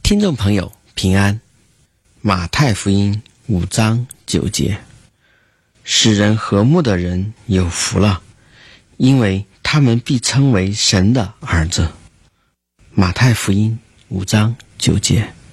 听众朋友平安，马太福音5章9节，使人和睦的人有福了，因为他们必称为神的儿子。马太福音5章9节。